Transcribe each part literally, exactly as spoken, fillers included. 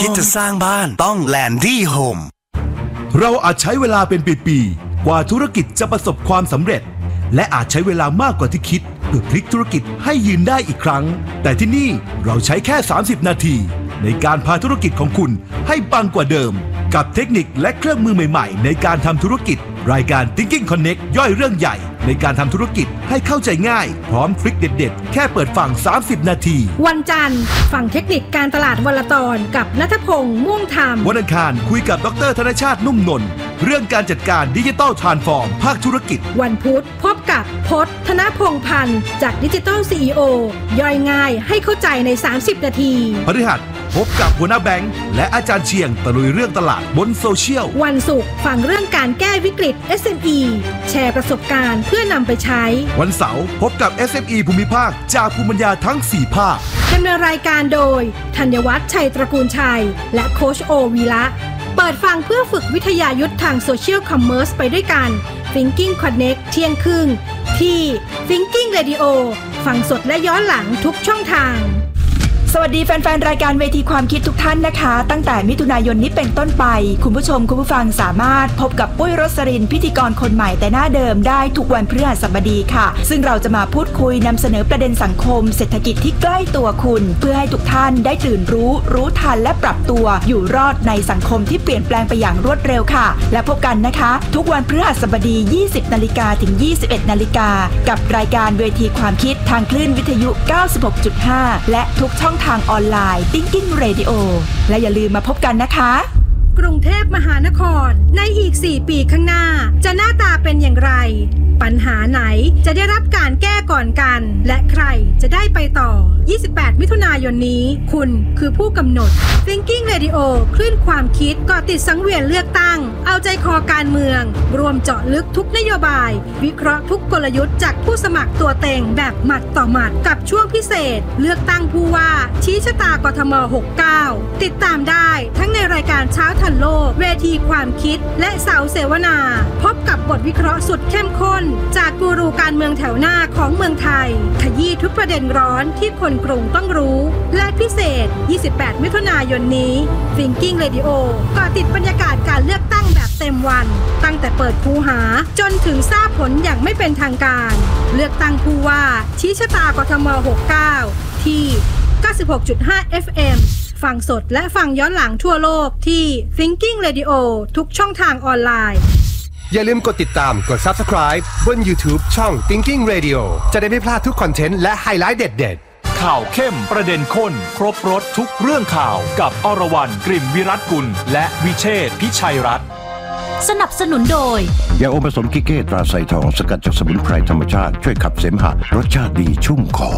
คิดจะสร้างบ้านต้องแลนดี้โฮมเราอาจใช้เวลาเป็นปีๆกว่าธุรกิจจะประสบความสำเร็จและอาจใช้เวลามากกว่าที่คิดเพื่อพลิกธุรกิจให้ยืนได้อีกครั้งแต่ที่นี่เราใช้แค่สามสิบนาทีในการพาธุรกิจของคุณให้ปังกว่าเดิมกับเทคนิคและเครื่องมือใหม่ๆในการทำธุรกิจรายการ Thinking Connect ย่อยเรื่องใหญ่ในการทำธุรกิจให้เข้าใจง่ายพร้อมทริคเด็ดๆแค่เปิดฟังสามสิบนาทีวันจันทร์ฟังเทคนิคการตลาดวันละตอนกับณัฐพงษ์ม่วงธรรมวันอังคารคุยกับดร.ธนชาตินุ่มนนท์เรื่องการจัดการดิจิทัลทรานส์ฟอร์มภาคธุรกิจวันพุธพบกับพจน์ธนพงษ์พันธ์จากดิจิทัล ซี อี โอ ย่อยง่ายให้เข้าใจในสามสิบนาทีพฤหัสพบกับหัวหน้าแบงค์และอาจารย์เชียงตะลุยเรื่องตลาดบนโซเชียลวันศุกร์ฟังเรื่องการแก้วิกฤต เอส เอ็ม อี แชร์ประสบการณ์เพื่อนำไปใช้วันเสาร์พบกับ เอส เอ็ม อี ภูมิภาคจากภูมิปัญญาทั้งสี่ภาคดำเนินรายการโดยธัญวัฒน์ชัยตระกูลชัยและโค้ชโอวีระเปิดฟังเพื่อฝึกวิทยายุทธทางโซเชียลคอมเมอร์สไปด้วยกัน Thinking Connect เที่ยงครึ่งที่ Thinking Radio ฟังสดและย้อนหลังทุกช่องทางสวัสดีแฟนๆรายการเวทีความคิดทุกท่านนะคะตั้งแต่มิถุนายนนี้เป็นต้นไปคุณผู้ชมคุณผู้ฟังสามารถพบกับปุ้ยรสรินพิธีกรคนใหม่แต่หน้าเดิมได้ทุกวันพฤหัสบดีค่ะซึ่งเราจะมาพูดคุยนำเสนอประเด็นสังคมเศรษฐกิจที่ใกล้ตัวคุณเพื่อให้ทุกท่านได้ตื่นรู้รู้ทันและปรับตัวอยู่รอดในสังคมที่เปลี่ยนแปลงไปอย่างรวดเร็วค่ะและพบกันนะคะทุกวันพฤหัสบดี ยี่สิบนาฬิกา ถึง ยี่สิบเอ็ดนาฬิกากับรายการเวทีความคิดทางคลื่นวิทยุ เก้าสิบหกจุดห้า และทุกช่องทางออนไลน์Thinking Radio และอย่าลืมมาพบกันนะคะกรุงเทพมหานครในอีกสี่ปีข้างหน้าจะหน้าตาเป็นอย่างไรปัญหาไหนจะได้รับการแก้ก่อนกันและใครจะได้ไปต่อยี่สิบแปดมิถุนายนนี้คุณคือผู้กำหนด Thinking Radio คลื่นความคิดก่อติดสังเวียนเลือกตั้งเอาใจคอการเมืองรวมเจาะลึกทุกนโยบายวิเคราะห์ทุกกลยุทธ์จากผู้สมัครตัวเต็งแบบหมัดต่อหมัดกับช่วงพิเศษเลือกตั้งผู้ว่าชี้ชะตากทมหกสิบเก้าติดตามได้ทั้งในรายการเช้าทันโลกเวทีความคิดและเสาเสวนาพบกับบทวิเคราะห์สุดเข้มข้นจากกูรูการเมืองแถวหน้าของเมืองไทยขยี้ทุกประเด็นร้อนที่คนกรุงต้องรู้และพิเศษยี่สิบแปดมิถุนายนนี้ Thinking Radio ก็ติดบรรยากาศการเลือกตั้งแบบเต็มวันตั้งแต่เปิดคูหาจนถึงทราบผลอย่างไม่เป็นทางการเลือกตั้งผู้ว่าชี้ชะตากทมหกสิบเก้าที่ เก้าสิบหกจุดห้า เอฟ เอ็ม ฟังสดและฟังย้อนหลังทั่วโลกที่ Thinking Radio ทุกช่องทางออนไลน์อย่าลืมกดติดตามกด Subscribe บน YouTube ช่อง Thinking Radio จะได้ไม่พลาดทุกคอนเทนต์และไฮไลท์เด็ดๆข่าวเข้มประเด็นข้นครบรสทุกเรื่องข่าวกับอรวรรณกลิ่นวิรัตกุลและวิเชษฐ์พิชัยรัตน์สนับสนุนโดยยาอมผสมกิเก้ตราไซทองสกัดจากสมุนไพรธรรมชาติช่วยขับเสมหะรสชาติดีชุ่มคอ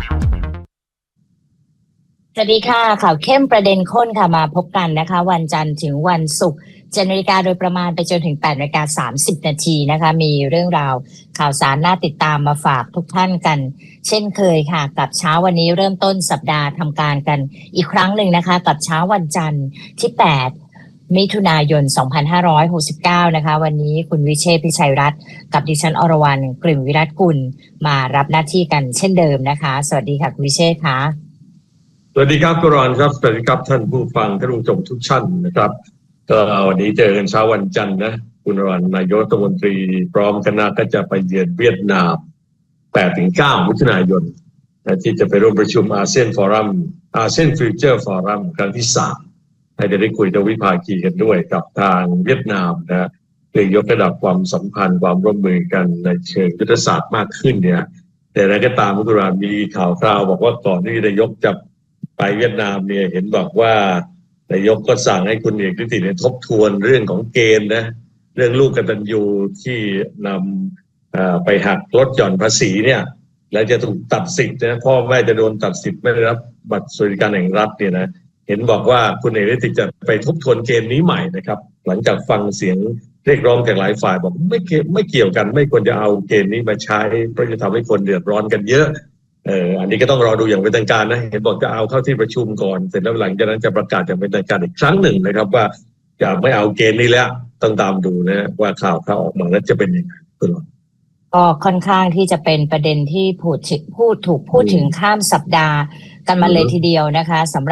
สวัสดีค่ะข่าวเข้มประเด็นข้นค่ะมาพบกันนะคะวันจันทร์ถึงวันศุกร์เจ็ดนาฬิกาโดยประมาณไปจนถึงแปดนาฬิกาสามสิบนาทีนะคะมีเรื่องราวข่าวสารน่าติดตามมาฝากทุกท่านกันเช่นเคยค่ะกับเช้าวันนี้เริ่มต้นสัปดาห์ทำการกันอีกครั้งหนึ่งนะคะกับเช้าวันจันทร์ที่แปดมิถุนายนสองพันห้าร้อยหกสิบเก้านะคะวันนี้คุณวิเชษฐ์พิชัยรัตน์กับดิฉันอรวรรณกลิ่นวิรัตกุลมารับหน้าที่กันเช่นเดิมนะคะสวัสดีค่ะคุณวิเชษฐ์ค่ะสวัสดีครับกุรอนครับสวัสดีครับท่านผู้ฟังท่านผู้ชมทุกท่านนะครับก็วันนี้เจอกันเช้าวันจันทร์นะคุณอรวรรณนายกรัฐมนตรีพร้อมคณะก็จะไปเยือนเวียดนาม แปดถึงเก้า มิถุนายนที่จะไปร่วมประชุมอาเซียนฟอรัมอาเซียนฟิวเจอร์ฟอรัมครั้งที่สามให้ได้คุยทวิภาคีกันด้วยกับทางเวียดนามนะเพื่อยกระดับความสัมพันธ์ความร่วมมือกันในเชิงยุทธศาสตร์มากขึ้นเนี่ยแต่อะไรก็ตามกุรอนมีข่าวคราวบอกว่าก่อนที่นายกจะไปเวียดนามเนี่ยเห็นบอกว่านายกก็สั่งให้คุณเอกนิติเนี่ยทบทวนเรื่องของเกณฑ์นะเรื่องลูกกตัญญูที่นำไปหักลดหย่อนภาษีเนี่ยแล้วจะถูกตัดสิทธิ์นะพ่อแม่จะโดนตัดสิทธิ์ไม่ได้รับบัตรสวัสดิการแห่งรัฐเนี่ยนะเห็นบอกว่าคุณเอกนิติจะไปทบทวนเกณฑ์นี้ใหม่นะครับหลังจากฟังเสียงเรียกร้องจากหลายฝ่ายบอกไม่เกี่ยวไม่เกี่ยวกันไม่ควรจะเอาเกณฑ์นี้มาใช้เพราะจะทำให้คนเดือดร้อนกันเยอะเอออันนี้ก็ต้องรอดูอย่างเป็นทางการนะเห็นบอกจะเอาเข้าที่ประชุมก่อนเสร็จแล้วหลังจากนั้นจะประกาศอย่างเป็นทางการอีกครั้งหนึ่งนะครับว่าจะไม่เอาเกณฑ์นี้แล้วต้องตามดูนะว่าข่าวถ้าออกมาแล้วจะเป็นยังไงก็ค่อนข้างที่จะเป็นประเด็นที่พูดพูดถูกพูดถึงข้ามสัปดาห์กันมาเลยทีเดียวนะคะสำหรับ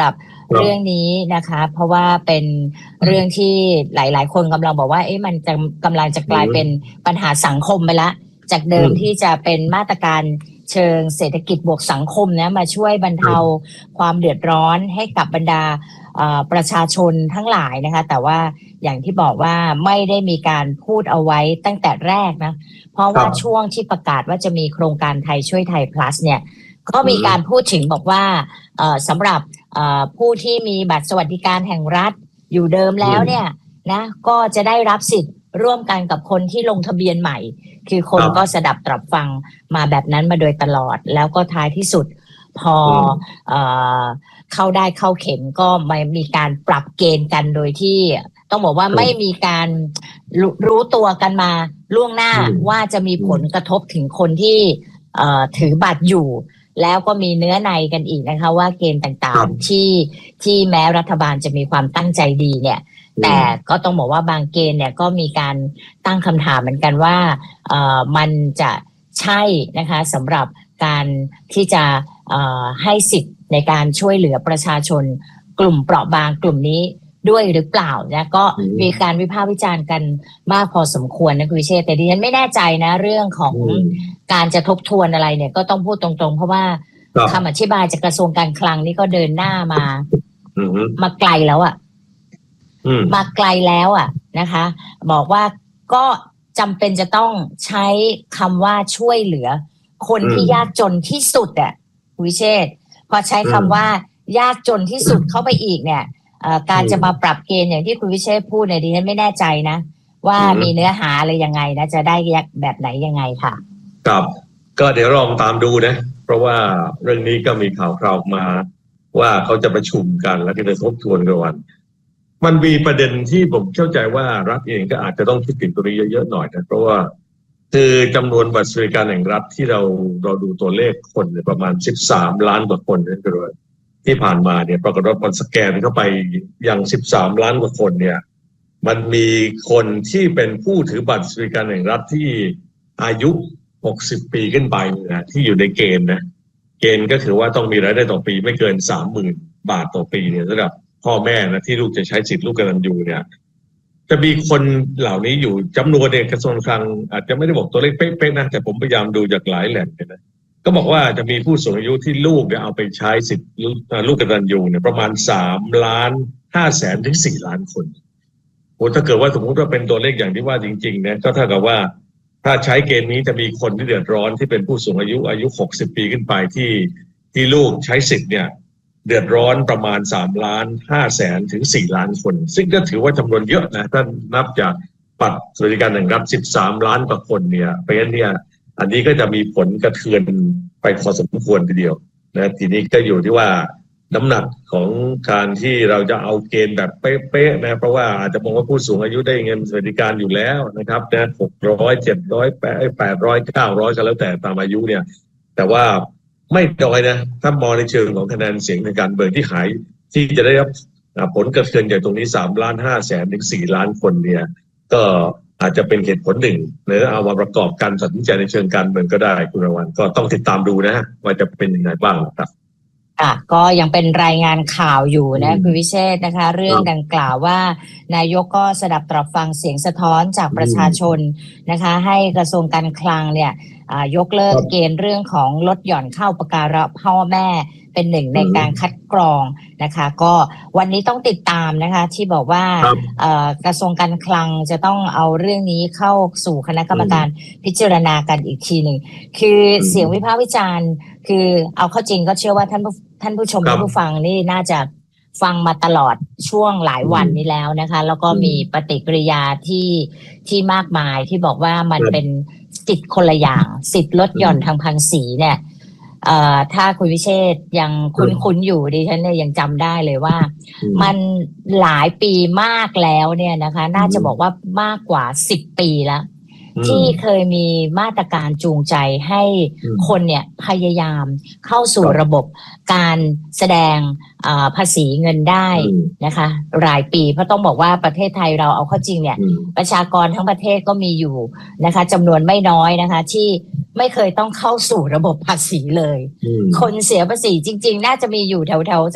เรื่องนี้นะคะเพราะว่าเป็นเรื่องที่หลายๆคนกำลังบอกว่าเอ๊ะมันจะกำลังจะกลายเป็นปัญหาสังคมไปละจากเดิมที่จะเป็นมาตรการเชิงเศรษฐกิจบวกสังคมนะมาช่วยบรรเทาความเดือดร้อนให้กับบรรดาประชาชนทั้งหลายนะคะแต่ว่าอย่างที่บอกว่าไม่ได้มีการพูดเอาไว้ตั้งแต่แรกนะเพราะว่าช่วงที่ประกาศว่าจะมีโครงการไทยช่วยไทย plus เนี่ยก็มีการพูดถึงบอกว่าสำหรับผู้ที่มีบัตรสวัสดิการแห่งรัฐอยู่เดิมแล้วเนี่ยนะก็จะได้รับสิทธิ์ร่วมกันกับคนที่ลงทะเบียนใหม่คือคนก็สดับตรับฟังมาแบบนั้นมาโดยตลอดแล้วก็ท้ายที่สุดพอเอ่อเข้าได้เข้าเข็มก็ไม่มีการปรับเกณฑ์กันโดยที่ต้องบอกว่าไม่มีการรู้ตัวกันมาล่วงหน้าว่าจะมีผลกระทบถึงคนที่เอ่อถือบัตรอยู่แล้วก็มีเนื้อในกันอีกนะคะว่าเกณฑ์ต่างๆที่ที่แม้รัฐบาลจะมีความตั้งใจดีเนี่ยแต่ก็ต้องบอกว่าบางเกณฑ์เนี่ยก็มีการตั้งคำถามเหมือนกันว่าเอ่อมันจะใช่นะคะสำหรับการที่จะเอ่อให้สิทธิ์ในการช่วยเหลือประชาชนกลุ่มเปราะบางกลุ่มนี้ด้วยหรือเปล่านะก็มีการวิพากษ์วิจารณ์กันมากพอสมควรนะคุณวิเชษแต่ดิฉันไม่แน่ใจนะเรื่องของการจะทบทวนอะไรเนี่ยก็ต้องพูดตรงๆเพราะว่าคำอธิบายจากกระทรวงการคลังนี่ก็เดินหน้ามามาไกลแล้วอ่ะมาไกลแล้วอ่ะนะคะบอกว่าก็จำเป็นจะต้องใช้คำว่าช่วยเหลือคนที่ยากจนที่สุดอ่ะวิเชษพอใช้คำว่ายากจนที่สุดเข้าไปอีกเนี่ยการจะมาปรับเกณฑ์อย่างที่คุณวิเชษพูดเนี่ยดิฉันไม่แน่ใจนะว่ามีเนื้อหาอะไรยังไงนะจะได้แยกแบบไหนยังไงค่ะครับก็เดี๋ยวลองตามดูนะเพราะว่าเรื่องนี้ก็มีข่าวคราวมาว่าเขาจะประชุมกันแล้วก็จะทบทวนกันวันมันมีประเด็นที่ผมเข้าใจว่ารัฐเองก็อาจจะต้องคิดถึงตรงนี้เยอะๆหน่อยนะเพราะว่าคือจำนวนบัตรสวัสดิการแห่งรัฐที่เราเราดูตัวเลขคนประมาณสิบสามล้านกว่าคนนั่นก็เลยที่ผ่านมาเนี่ยปรากฏว่าพอสแกนเข้าไปยังสิบสามล้านกว่าคนเนี่ยมันมีคนที่เป็นผู้ถือบัตรสวัสดิการแห่งรัฐที่อายุหกสิบปีขึ้นไปนะที่อยู่ในเกณฑ์นะเกณฑ์ก็คือว่าต้องมีรายได้ต่อปีไม่เกิน สามหมื่น บาทต่อปีเนี่ยสำหรับพ่อแม่นะที่ลูกจะใช้สิทธิ์ลูกกตัญญูเนี่ยจะมีคนเหล่านี้อยู่จำนวนเนี่ยกระทรวงคลังอาจจะไม่ได้บอกตัวเลขเป๊ะๆนะแต่ผมพยายามดูจากหลายแหล่งนะก็บอกว่าจะมีผู้สูงอายุที่ลูกเนี่ยเอาไปใช้สิทธิ์ลูกกตัญญูเนี่ยประมาณสามล้านห้าแสนถึงสี่ล้านคนโอ้ถ้าเกิดว่าสมมติว่าเป็นตัวเลขอย่างที่ว่าจริงๆเนี่ยก็เท่ากับว่าถ้าใช้เกณฑ์นี้จะมีคนที่เดือดร้อนที่เป็นผู้สูงอายุอายุหกสิบปีขึ้นไปที่ที่ลูกใช้สิทธิ์เนี่ยเดือดร้อนประมาณสามล้านห้าแสนถึงสี่ล้านคนซึ่งก็ถือว่าจำนวนเยอะนะถ้านับจากบัตรสวัสดิการแห่งรัฐสิบสามล้านกว่าคนเนี่ยเพราะฉะนั้นเนี่ยอันนี้ก็จะมีผลกระเทือนไปพอสมควรทีเดียวนะทีนี้ก็อยู่ที่ว่าน้ำหนักของการที่เราจะเอาเกณฑ์แบบเป๊ะๆนะเพราะว่าอาจจะมองว่าผู้สูงอายุได้เงินสวัสดิการอยู่แล้วนะครับนะหกร้อยเจ็ดร้อยแปดแปดร้อยเก้าร้อยก็แล้วแต่ตามอายุเนี่ยแต่ว่าไม่น้อยนะถ้ามองในเชิงของคะแนนเสียงในการเมืองที่หายที่จะได้รับผลกระเทือนจากตรงนี้สามล้านห้าแสนถึงสี่ล้านคนเนี่ยก็อาจจะเป็นเหตุผลหนึ่งหรือเอามาประกอบการตัดสินใจในเชิงการเมืองก็ได้คุณรวันก็ต้องติดตามดูนะว่าจะเป็นยังไงบ้างครับอ่ะก็ยังเป็นรายงานข่าวอยู่นะคุณวิเชษนะคะเรื่องดังกล่าวว่านายกก็สดับตรับฟังเสียงสะท้อนจากประชาชนนะคะให้กระทรวงการคลังเนี่ยยกเลิกเกณฑ์เรื่องของลดหย่อนเข้าอุปการะพ่อแม่เป็นหนึ่งในการคัดกรองนะคะก็วันนี้ต้องติดตามนะคะที่บอกว่ากระทรวงการคลังจะต้องเอาเรื่องนี้เข้าสู่คณะกรรมการพิจารณากันอีกทีหนึ่งคือเสียงวิพากษ์วิจารณ์คือเอาเข้าจริงก็เชื่อว่าท่านท่านผู้ชมท่านผู้ฟังนี่น่าจะฟังมาตลอดช่วงหลายวันนี้แล้วนะคะแล้วก็มีปฏิกิริยาที่ที่มากมายที่บอกว่ามันเป็นสิทธิ์คนละอย่างสิทธิ์ลดหย่อนทางภาษีเนี่ยเอ่อถ้าคุณวิเชษยังคุ้นๆอยู่ดิฉันเนี่ยยังจำได้เลยว่ามันหลายปีมากแล้วเนี่ยนะคะน่าจะบอกว่ามากกว่าสิบปีแล้วที่เคยมีมาตรการจูงใจให้คนเนี่ยพยายามเข้าสู่ระบบการแสดงภาษีเงินได้นะคะรายปีเพราะต้องบอกว่าประเทศไทยเราเอาเข้าจริงเนี่ยประชากรทั้งประเทศก็มีอยู่นะคะจำนวนไม่น้อยนะคะที่ไม่เคยต้องเข้าสู่ระบบภาษีเลยคนเสียภาษีจริงๆน่าจะมีอยู่แถวๆสัก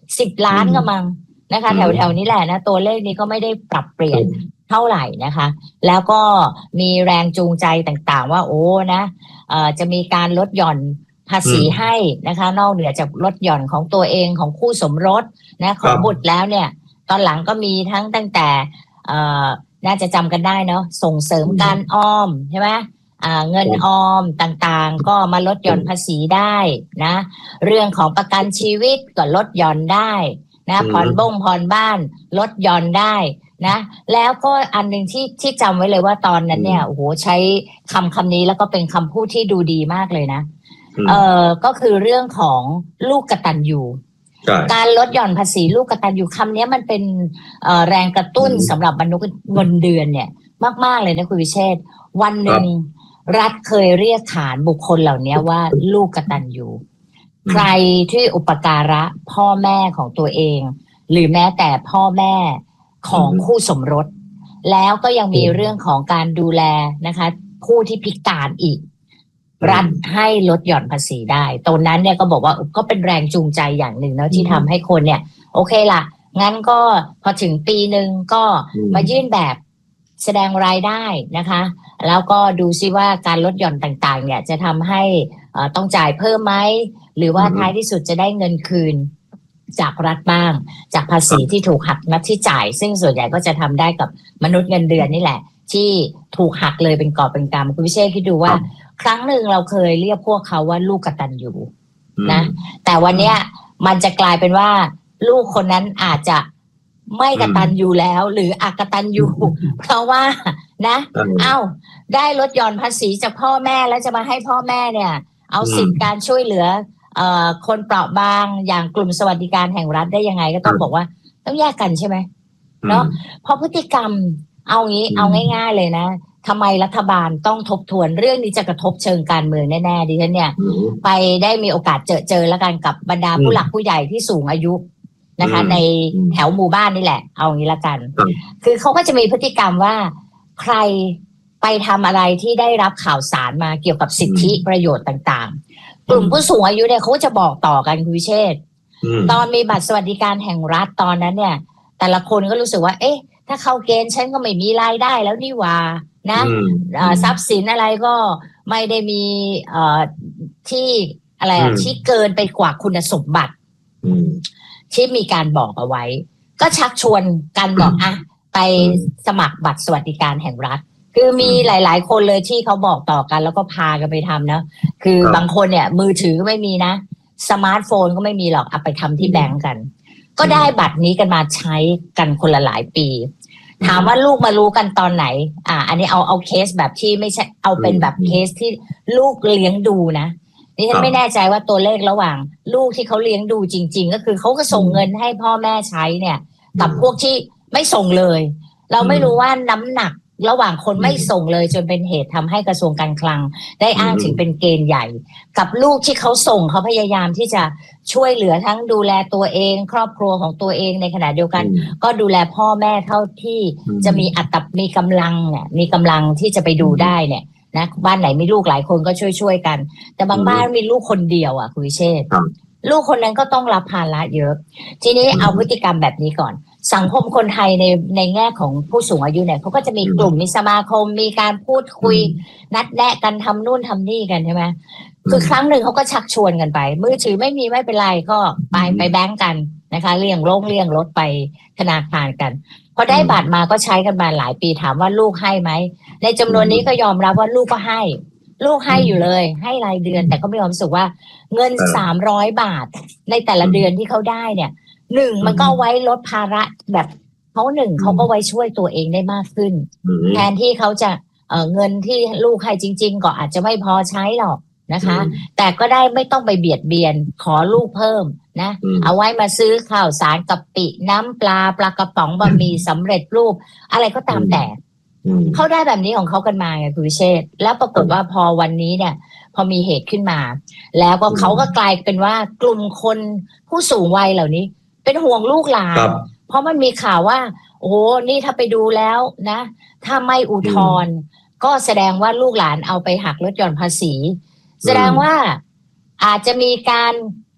สิบล้านก็มั้งนะคะแถวแถวนี้แหละนะตัวเลขนี้ก็ไม่ได้ปรับเปลี่ยนเท่าไหร่นะคะแล้วก็มีแรงจูงใจต่างๆว่าโอ้นะเอ่อจะมีการลดหย่อนภาษีให้นะคะนอกเหนือจากลดหย่อนของตัวเองของคู่สมรสนะของบุตรแล้วเนี่ยตอนหลังก็มีทั้งตั้งแต่เอ่อน่าจะจำกันได้เนาะส่งเสริมการออมใช่ไหมอ่าเงินออมต่างๆก็มาลดหย่อนภาษีได้นะเรื่องของประกันชีวิตก็ลดหย่อนได้นะผ่อนบ้งผ่อนบ้านลดหย่อนได้นะแล้วก็อันหนึ่งที่ที่จำไว้เลยว่าตอนนั้นเนี่ยโอ้โหใช้คำคำนี้แล้วก็เป็นคำพูดที่ดูดีมากเลยนะเออก็คือเรื่องของลูกกตัญญูการลดหย่อนภาษีลูกกตัญญูคำนี้มันเป็นเอ่อแรงกระตุ้นสำหรับมนุษย์เงินเดือนเนี่ยมากๆเลยนะคุณวิเชษฐ์วันหนึ่งรัฐเคยเรียกขานบุคคลเหล่านี้ว่าลูกกตัญญูใครที่อุปการะพ่อแม่ของตัวเองหรือแม้แต่พ่อแม่ของคู่สมรสแล้วก็ยังมีเรื่องของการดูแลนะคะผู้ที่พิการอีกรัฐให้ลดหย่อนภาษีได้ตรงนั้นเนี่ยก็บอกว่าก็เป็นแรงจูงใจอย่างหนึ่งเนาะที่ทำให้คนเนี่ยโอเคล่ะงั้นก็พอถึงปีหนึ่งก็มายื่นแบบแสดงรายได้นะคะแล้วก็ดูซิว่าการลดหย่อนต่างๆเนี่ยจะทำให้ต้องจ่ายเพิ่มไหมหรือว่าท้ายที่สุดจะได้เงินคืนจากรัฐบ้างจากภาษีที่ถูกหักนับที่จ่ายซึ่งส่วนใหญ่ก็จะทำได้กับมนุษย์เงินเดือนนี่แหละที่ถูกหักเลยเป็นกอบเป็นกำคุณวิเชษฐ์คิดดูว่าครั้งหนึ่งเราเคยเรียกพวกเขาว่าลูกกตัญญูนะแต่วันเนี้ยมันจะกลายเป็นว่าลูกคนนั้นอาจจะไม่กตัญญูแล้วหรืออกตัญญูเพราะว่านะเอ้าได้ลดหย่อนภาษีจากพ่อแม่แล้วจะมาให้พ่อแม่เนี่ยเอาสิทธิการช่วยเหลือเอ่อคนเปราะบางอย่างกลุ่มสวัสดิการแห่งรัฐได้ยังไงก็ต้องบอกว่าต้องแยกกันใช่ไหมเนาะเพราะพฤติกรรมเอางี้เอาง่ายๆเลยนะทำไมรัฐบาลต้องทบทวนเรื่องนี้จะกระทบเชิงการเมืองแน่ๆดิฉันเนี่ยไปได้มีโอกาสเจอเจอแล้วกันกับบรรดาผู้หลักผู้ใหญ่ที่สูงอายุนะคะในแถวหมู่บ้านนี่แหละเอางี้ละกันคือเขาก็จะมีพฤติกรรมว่าใครไปทำอะไรที่ได้รับข่าวสารมาเกี่ยวกับสิทธิประโยชน์ต่างๆกลุ่มผู้สูงอายุเนี่ยเขาจะบอกต่อกันคุณวิเชษฐ์ตอนมีบัตรสวัสดิการแห่งรัฐตอนนั้นเนี่ยแต่ละคนก็รู้สึกว่าเอ๊ะถ้าเข้าเกณฑ์ฉันก็ไม่มีรายได้แล้วนี่ว่านะทรัพย์สินอะไรก็ไม่ได้มีเอ่อที่อะไรที่เกินไปกว่าคุณสมบัติที่มีการบอกเอาไว้ก็ชักชวนกันบอกอ่ะไปสมัครบัตรสวัสดิการแห่งรัฐคือมีหลายๆคนเลยที่เขาบอกต่อกันแล้วก็พากันไปทำนะคือบางคนเนี่ยมือถือก็ไม่มีนะสมาร์ทโฟนก็ไม่มีหรอกเอาไปทำที่แบงก์กันก็ได้บัตรนี้กันมาใช้กันคนละหลายปีถามว่าลูกมารู้กันตอนไหนอ่าอันนี้เอาเอาเคสแบบที่ไม่ใช่เอาเป็นแบบเคสที่ลูกเลี้ยงดูนะนี่ฉันไม่แน่ใจว่าตัวเลขระหว่างลูกที่เขาเลี้ยงดูจริงๆก็คือเขาก็ส่งเงินให้พ่อแม่ใช้เนี่ยกับพวกที่ไม่ส่งเลยเราไม่รู้ว่าน้ำหนักระหว่างคนไม่ส่งเลยจนเป็นเหตุทำให้กระทรวงการคลังได้อ้างถึงเป็นเกณฑ์ใหญ่กับลูกที่เขาส่งเขาพยายามที่จะช่วยเหลือทั้งดูแลตัวเองครอบครัวของตัวเองในขณะเดียวกันก็ดูแลพ่อแม่เท่าที่จะมีอัตมีกำลังเนี่ยมีกำลังที่จะไปดูได้เนี่ยนะบ้านไหนมีลูกหลายคนก็ช่วยๆกันแต่บางบ้านมีลูกคนเดียวอ่ะคุณวิเชษฐ์ลูกคนนั้นก็ต้องรับภาระเยอะทีนี้เอาพฤติกรรมแบบนี้ก่อนสังคมคนไทยในในแง่ของผู้สูงอายุเนี่ยเขาก็จะมีกลุ่มมีสมาคมมีการพูดคุยนัดแนะกันทำนู่นทำนี่กันใช่ไหมคือครั้งหนึ่งเขาก็ชักชวนกันไปมือถือไม่มีไม่เป็นไรก็ไปไปแบงก์กันนะคะเลี่ยงโรงเลี่ยงรถไปธนาคารกันพอได้บัตรมาก็ใช้กันมาหลายปีถามว่าลูกให้ไหมในจำนวนนี้ก็ยอมรับว่าลูกก็ให้ลูกให้อยู่เลยให้รายเดือนแต่ก็มีความรู้สึกว่าเงินสามร้อยบาทในแต่ละเดือนที่เขาได้เนี่ยหนึ่งมันก็ไว้ลดภาระแบบเขาหนึ่งเขาก็ไว้ช่วยตัวเองได้มากขึ้นแทนที่เขาจะเอ่อเงินที่ลูกให้จริงๆก็อาจจะไม่พอใช้หรอกนะคะแต่ก็ได้ไม่ต้องไปเบียดเบียนขอลูกเพิ่มนะเอาไว้มาซื้อข้าวสารกะปิน้ำปลาปลากระป๋องบะหมี่สำเร็จรูปอะไรก็ตามแต่เขาได้แบบนี้ของเขากันมาไงคุณวิเชษฐ์แล้วปรากฏว่าพอวันนี้เนี่ยพอมีเหตุขึ้นมาแล้วก็เขาก็กลายเป็นว่ากลุ่มคนผู้สูงวัยเหล่านี้เป็นห่วงลูกหลานเพราะมันมีข่าวว่าโอ้นี่ถ้าไปดูแล้วนะถ้าไม่อุทธรณ์ก็แสดงว่าลูกหลานเอาไปหักลดหย่อนภาษีแสดงว่าอาจจะมีการ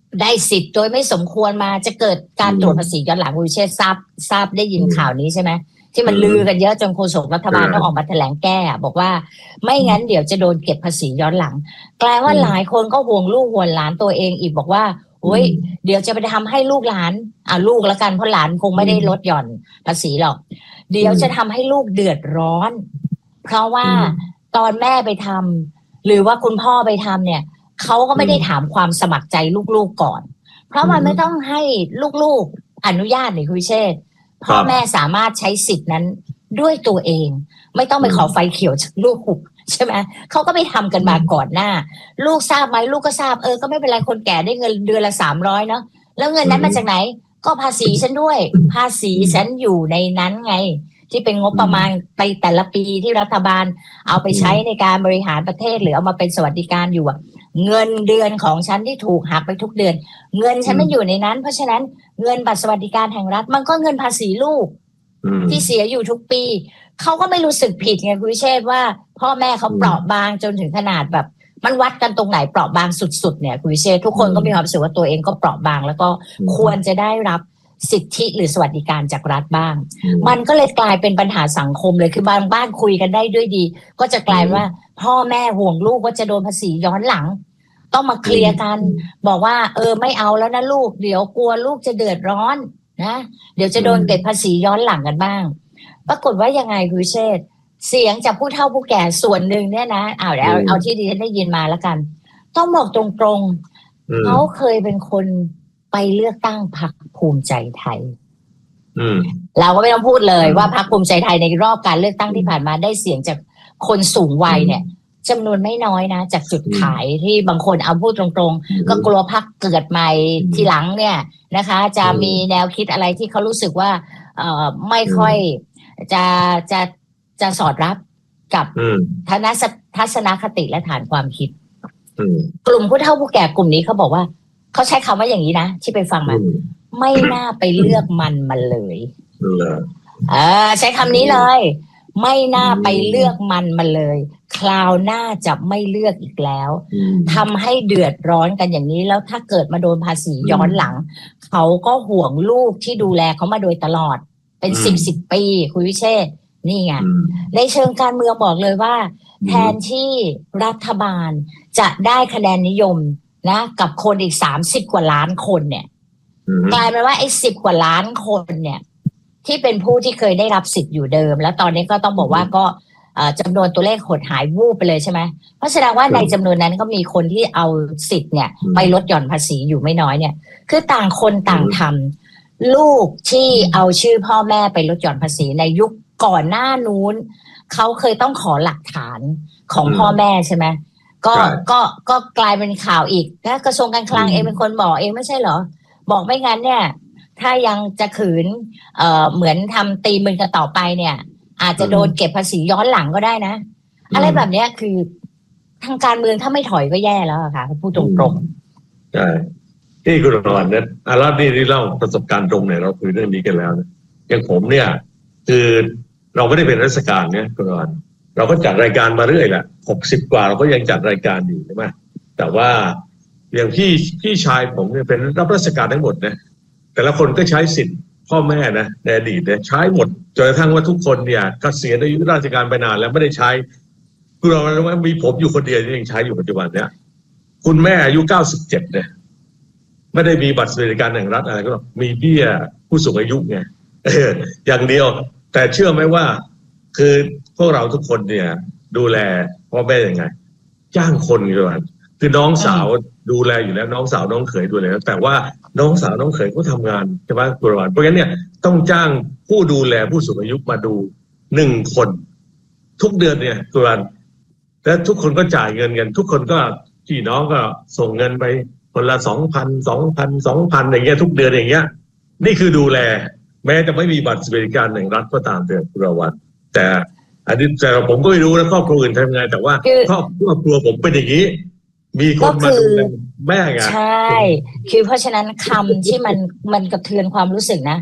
ได้สิทธิ์โดยไม่สมควรมาจะเกิดการตรวจภาษีย้อนหลังคุณวิเชษทราบทราบได้ยินข่าวนี้ใช่ไหมที่มันลือกันเยอะจนโฆษกรัฐบาลต้องออกมาแถลงแก้บอกว่าไม่งั้นเดี๋ยวจะโดนเก็บภาษีย้อนหลังกลายว่าหลายคนก็ห่วงลูกห่วงหลานตัวเองอีกบอกว่าโอ้ยเดี๋ยวจะไปทำให้ลูกหลานอ่ะลูกแล้วกันเพราะหลานคงไม่ได้ลดหย่อนภาษีหรอกเดี๋ยวจะทำให้ลูกเดือดร้อนเพราะว่าตอนแม่ไปทำหรือว่าคุณพ่อไปทำเนี่ยเขาก็ไม่ได้ถามความสมัครใจลูกๆก่อนเพราะมันไม่ต้องให้ลูกๆอนุญาตนี่คุณวิเชษฐ์พ่อแม่สามารถใช้สิทธินั้นด้วยตัวเองไม่ต้องไปขอไฟเขียวจากลูกใช่ไหมเขาก็ไปทำกันมาก่อนหน้าลูกทราบไหมลูกก็ทราบเออก็ไม่เป็นไรคนแก่ได้เงินเดือนละสามร้อยเนาะแล้วเงินนั้นมาจากไหนก็ภาษีฉันด้วยภาษีฉันอยู่ในนั้นไงที่เป็นงบประมาณไปแต่ละปีที่รัฐบาลเอาไปใช้ในการบริหารประเทศหรือเอามาเป็นสวัสดิการอยู่อะเงินเดือนของฉันที่ถูกหักไปทุกเดือนเงินฉันมันอยู่ในนั้นเพราะฉะนั้นเงินบัตรสวัสดิการแห่งรัฐมันก็เงินภาษีลูกที่เสียอยู่ทุกปีเขาก็ไม่รู้สึกผิดไงคุณวิเชษฐ์ว่าพ่อแม่เขาเปราะบางจนถึงขนาดแบบมันวัดกันตรงไหนเปราะบางสุดๆเนี่ยคุณวิเชษฐ์ทุกคนก็มีความรู้สึกว่าตัวเองก็เปราะบางแล้วก็ควรจะได้รับสิทธิหรือสวัสดิการจากรัฐบ้างมันก็เลยกลายเป็นปัญหาสังคมเลยคือบางบ้านคุยกันได้ด้วยดีก็จะกลายว่าพ่อแม่ห่วงลูกว่าจะโดนภาษีย้อนหลังต้องมาเคลียร์กันบอกว่าเออไม่เอาแล้วนะลูกเดี๋ยวกลัวลูกจะเดือดร้อนนะเดี๋ยวจะโดนเก็บภาษีย้อนหลังกันบ้างปรากฏว่ายังไงคุณวิเชษฐ์เสียงจากผู้เฒ่าผู้แก่ส่วนหนึ่งเนี่ยนะเอาเอาเอาที่ดิฉันได้ยินมาแล้วกันต้องบอกตรงๆเขาเคยเป็นคนไปเลือกตั้งพรรคภูมิใจไทยเราก็ไม่ต้องพูดเลยว่าพรรคภูมิใจไทยในรอบการเลือกตั้งที่ผ่านมาได้เสียงจากคนสูงวัยเนี่ยจำนวนไม่น้อยนะจากจุดขายที่บางคนเอาพูดตรงๆก็กลัวพรรคเกิดใหม่ทีหลังเนี่ยนะคะจะมีแนวคิดอะไรที่เขารู้สึกว่าเอ่อไม่ค่อยจะจะจะสอดรับกับทัศนทัศนคติและฐานความคิดกลุ่มผู้เฒ่าผู้แก่กลุ่มนี้เขาบอกว่าเขาใช้คำว่าอย่างนี้นะที่ไปฟังมาไม่น่าไปเลือกมันมันเลยเออใช้คำนี้เลยไม่น่าไปเลือกมันมันเลยคราวหน้าจะไม่เลือกอีกแล้วทำให้เดือดร้อนกันอย่างนี้แล้วถ้าเกิดมาโดนภาษีย้อนหลังเขาก็ห่วงลูกที่ดูแลเขามาโดยตลอดเป็นสิบสิบปีคุณวิเชษฐ์นี่ไงในเชิงการเมืองบอกเลยว่าแทนที่รัฐบาลจะได้คะแนนนิยมนะกับคนอีกสามสิบกว่าล้านคนเนี่ยกลายเป็นว่าไอ้สิบกว่าล้านคนเนี่ยที่เป็นผู้ที่เคยได้รับสิทธิ์อยู่เดิมแล้วตอนนี้ก็ต้องบอกว่าก็จำนวนตัวเลขหดหายวูบไปเลยใช่ไหมเพราะแสดงว่าในจำนวนนั้นก็มีคนที่เอาสิทธิ์เนี่ยไปลดหย่อนภาษีอยู่ไม่น้อยเนี่ยคือต่างคนต่างทำลูกที่เอาชื่อพ่อแม่ไปลดหย่อนภาษีในยุคก่อนหน้านู้นเขาเคยต้องขอหลักฐานของพ่อแม่ใช่ไหมก็ก็ก็กลายเป็นข่าวอีกนะกระทรวงการคลังเองเป็นคนบอกเองไม่ใช่เหรอบอกไม่งั้นเนี่ยถ้ายังจะขืนเอ่อเหมือนทำตีมือกันต่อไปเนี่ยอาจจะโดนเก็บภาษีย้อนหลังก็ได้นะอะไรแบบนี้คือทางการเมืองถ้าไม่ถอยก็แย่แล้วค่ะพูดตรงๆใช่ที่คุณรอนเนี่ยอาราดีที่เล่าประสบการณ์ตรงเนี่ยเราคุยเรื่องนี้กันแล้วนะอย่างผมเนี่ยคือเราไม่ได้เป็นราชการเนี่ยคุณรอนเราก็จัดรายการมาเรื่อยแหละหกสิบกว่าเราก็ยังจัดรายการอยู่ใช่ไหมแต่ว่าอย่างพี่พี่ชายผมเนี่ยเป็นรับราชการทั้งหมดนะแต่ละคนก็ใช้สิทธิ์พ่อแม่นะในอดีตเนี่ยใช้หมดจนกระทั่งว่าทุกคนเนี่ยเกษียณอายุราชการไปนานแล้วไม่ได้ใช้คือเราว่ามีผมอยู่คนเดียวที่ยังใช้อยู่ปัจจุบันเนี่ยคุณแม่อายุเก้าสิบเจ็ดเนี่ยไม่ได้มีบัตรสวัสดิการแห่งรัฐอะไรก็มีเบี้ยผู้สูงอายุไงอย่างเดียวแต่เชื่อไหมว่าคือพวกเราทุกคนเนี่ยดูแลพ่อแม่ยังไงจ้างคนกันคือน้องสาวดูแลอยู่แล้วน้องสาวน้องเขยดูแลแต่ว่าน้องสาวน้องเขยก็ทำงานใช่ไหมกุรวานเพราะงั้นเนี่ยต้องจ้างผู้ดูแลผู้สูงอายุมาดูหนึ่งคนทุกเดือนเนี่ยกุรวานและทุกคนก็จ่ายเงินกันทุกคนก็พี่น้องก็ส่งเงินไปคนละสองพันสองพันสองพันอย่างเงี้ยทุกเดือนอย่างเงี้ยนี่คือดูแลแม้จะไม่มีบัตรสวัสดิการแห่งรัฐก็ตามเถิดกุรวานแต่อันนี้แต่ผมก็ไม่รู้นะครอบครัวอื่นทำไงแต่ว่าครอบครัวผมเป็นอย่างนี้มีคนมาดูแลแม่ไงใช่คือเพราะฉะนั้นคำที่มันมันกระเทือนความรู้สึกนะ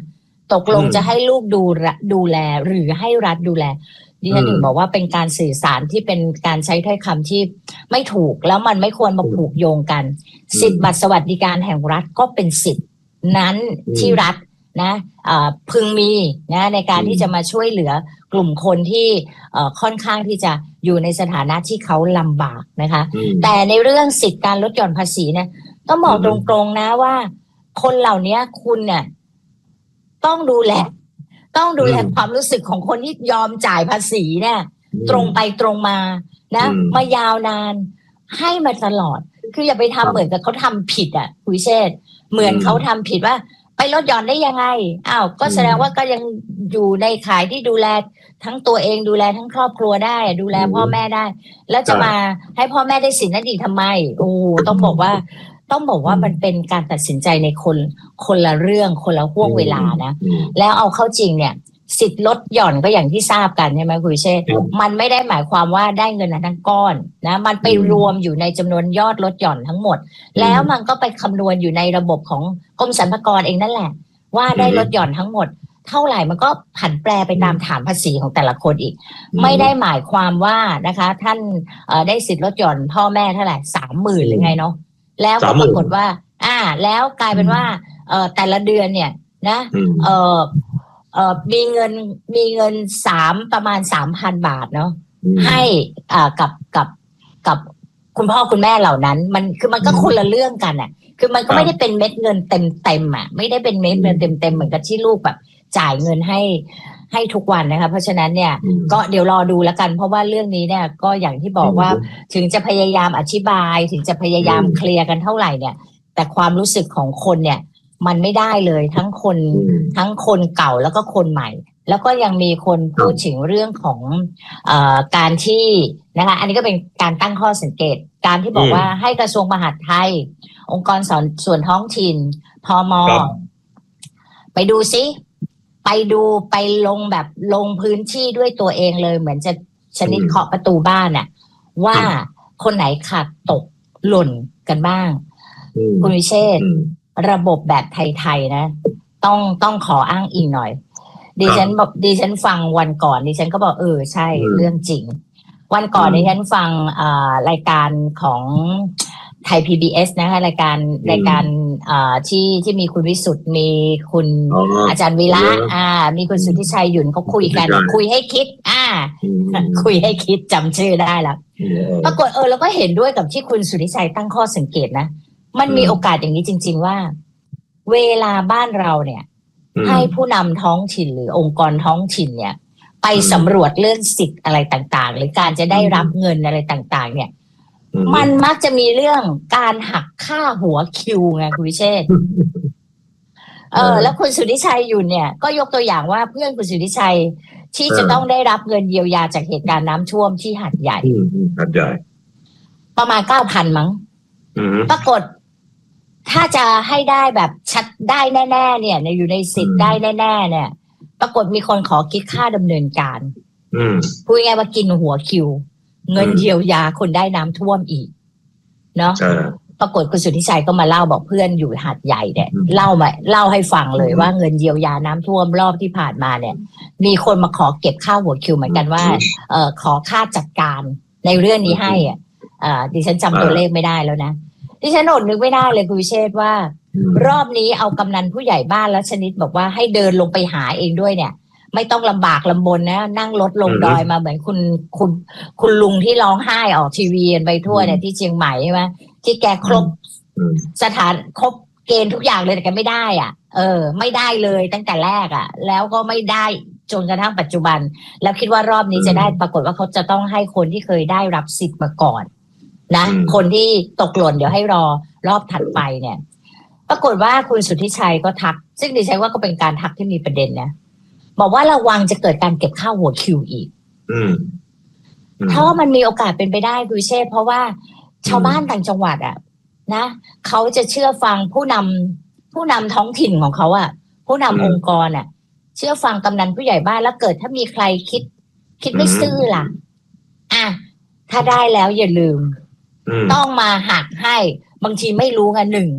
ตกลงจะให้ลูกดูดูแลหรือให้รัฐดูแลดิฉันถึงบอกว่าเป็นการสื่อสารที่เป็นการใช้ถ้อยคำที่ไม่ถูกแล้วมันไม่ควรมาผูกโยงกันสิทธิบัตรสวัสดิการแห่งรัฐก็เป็นสิทธินั้นที่รัฐนะพึงมีนะในการที่จะมาช่วยเหลือกลุ่มคนที่ค่อนข้างที่จะอยู่ในสถานะที่เขาลำบากนะคะแต่ในเรื่องสิทธิการลดหย่อนภาษีเนี่ยต้องบอกตรงๆนะว่าคนเหล่านี้คุณเนี่ยต้องดูแลต้องดูแลความรู้สึกของคนที่ยอมจ่ายภาษีเนี่ยตรงไปตรงมานะมายาวนานให้มาตลอดคืออย่าไปทำเหมือนกับเขาทำผิดอ่ะคุณเชษฐ์เหมือนเขาทำผิดว่าไปลดหย่อนได้ยังไงอ้าวก็แสดงว่าก็ยังอยู่ในข่ายที่ดูแลทั้งตัวเองดูแลทั้งครอบครัวได้ดูแลพ่อแม่ได้แล้วจะมาให้พ่อแม่ได้สินนั้นอีกทำไมโอ้ต้องบอกว่าต้องบอกว่ามันเป็นการตัดสินใจในคนคนละเรื่องคนละห่วงเวลานะแล้วเอาเข้าจริงเนี่ยสิทธิ์ลดหย่อนก็อย่างที่ทราบกันใช่ไหมคุณเชษฐ์มันไม่ได้หมายความว่าได้เงินทั้งก้อนนะมันไปรวมอยู่ในจำนวนยอดลดหย่อนทั้งหมดแล้วมันก็ไปคำนวณอยู่ในระบบของกรมสรรพากรเองนั่นแหละว่าได้ลดหย่อนทั้งหมดเท่าไหร่มันก็ผันแปรไปตามฐานภาษีของแต่ละคนอีกไม่ได้หมายความว่านะคะท่านได้สิทธิ์ลดหย่อนพ่อแม่เท่าไหร่สามหมื่นหรือไงเนาะแล้วก็ปรากฏว่าอ่าแล้วกลายเป็นว่าเอ่อแต่ละเดือนเนี่ยนะเอ่อเอ่อมีเงินมีเงินสามประมาณ สามพัน บาทเนาะให้อ่ากับกับกับคุณพ่อคุณแม่เหล่านั้นมันคือมันก็คนละเรื่องกันอ่ะคือมันก็ไม่ได้เป็นเม็ดเงินเต็มเต็มอ่ะไม่ได้เป็นเม็ดเงินเต็มเต็มเหมือนกับที่ลูกแบบจ่ายเงินให้ให้ทุกวันนะคะเพราะฉะนั้นเนี่ยก็เดี๋ยวรอดูแล้วกันเพราะว่าเรื่องนี้เนี่ยก็อย่างที่บอกว่าถึงจะพยายามอธิบายถึงจะพยายามเคลียร์กันเท่าไหร่เนี่ยแต่ความรู้สึกของคนเนี่ยมันไม่ได้เลยทั้งคนทั้งคนเก่าแล้วก็คนใหม่แล้วก็ยังมีคนพูดถึงเรื่องของเอ่อการที่นะคะอันนี้ก็เป็นการตั้งข้อสังเกตการที่บอกว่าให้กระทรวงมหาดไทยองค์กรส่วนท้องถิ่นพม.ไปดูซิไปดูไปลงแบบลงพื้นที่ด้วยตัวเองเลยเหมือนจะชนิดเคาะประตูบ้านน่ะว่าคนไหนขาดตกหล่นกันบ้างคุณวิเชษฐ์ระบบแบบไทยๆนะต้องต้องขออ้างอิงหน่อยดิฉันบอกดิฉันฟังวันก่อนดิฉันก็บอกเออใช่เรื่องจริงวันก่อนดิฉันฟังอ่ารายการของไทย พี บี เอส นะคะรายการรายการอ่าที่ที่มีคุณวิสุทธ์มีคุณอาจารย์วิระอ่ามีคุณสุทธิชัยหยุ่นเขาคุยกันคุยให้คิดอ่าคุยให้คิดจำชื่อได้แล้วปรากฏเออแล้วก็เห็นด้วยกับที่คุณสุทธิชัยตั้งข้อสังเกตนะมันมีโอกาสอย่างนี้จริงๆว่าเวลาบ้านเราเนี่ยให้ผู้นำท้องถิ่นหรือองค์กรท้องถิ่นเนี่ยไปสำรวจเรื่องสิทธิ์อะไรต่างๆหรือการจะได้รับเงินอะไรต่างๆเนี่ยมันมักจะมีเรื่องการหักค่าหัวคิวไงคุณวิเชษฐ์เออแล้วคุณสุทธิชัยอยู่เนี่ยก็ยกตัวอย่างว่าเพื่อนคุณสุทธิชัยที่จะต้องได้รับเงินเยียวยาจากเหตุการณ์น้ำท่วมที่หาดใหญ่หาดใหญ่ประมาณ เก้าพัน มั้งปรากฏถ้าจะให้ได้แบบชัดได้แน่ๆเนี่ยอยู่ในสิทธิ์ได้แน่ๆเนี่ยปรากฏมีคนขอคิดค่าดำเนินการพูดง่ายว่ากินหัวคิวเงินเยียวยาคนได้น้ำท่วมอีกเนาะปรากฏคุณสุทธิชัยก็มาเล่าบอกเพื่อนอยู่หาดใหญ่เนี่ยเล่ามาเล่าให้ฟังเลยว่าเงินเยียวยาน้ำท่วมรอบที่ผ่านมาเนี่ยมีคนมาขอเก็บค่าหัวคิวเหมือนกันว่าเอ่อขอค่าจัดการในเรื่องนี้ให้อ่ะอ่าดิฉันจำตัวเลขไม่ได้แล้วนะดิฉันอดนึกไม่ได้เลยคุณวิเชษฐ์ว่ารอบนี้เอากำนันผู้ใหญ่บ้านแล้วชนิดบอกว่าให้เดินลงไปหาเองด้วยเนี่ยไม่ต้องลำบากลำบนนะนั่งรถลงดอยมาเหมือนคุณคุณคุณลุงที่ร้องไห้ออกทีวีไปทั่วเนี่ยที่เชียงใหม่ใช่ไหมที่แกครบสถานครบเกณฑ์ทุกอย่างเลยแต่แกไม่ได้อ่ะเออไม่ได้เลยตั้งแต่แรกอ่ะแล้วก็ไม่ได้จนกระทั่งปัจจุบันแล้วคิดว่ารอบนี้จะได้ปรากฏว่าเขาจะต้องให้คนที่เคยได้รับสิทธิ์มาก่อนนะคนที่ตกหล่นเดี๋ยวให้รอรอบถัดไปเนี่ยปรากฏว่าคุณสุทธิชัยก็ทักซึ่งดิฉันว่าก็เป็นการทักที่มีประเด็นนะบอกว่าระวังจะเกิดการเก็บค่าหัวคิวอีกเพราะว่ามันมีโอกาสเป็นไปได้คุณเชษเพราะว่าชาวบ้านต่างจังหวัดอ่ะนะเขาจะเชื่อฟังผู้นำผู้นำท้องถิ่นของเขาอ่ะผู้นำองค์กรอ่ะเชื่อฟังกำนันผู้ใหญ่บ้านแล้วเกิดถ้ามีใครคิดคิดไม่ซื่อล่ะอ่ะถ้าได้แล้วอย่าลืมต้องมาหักให้บางทีไม่รู้ไงหนึ่ง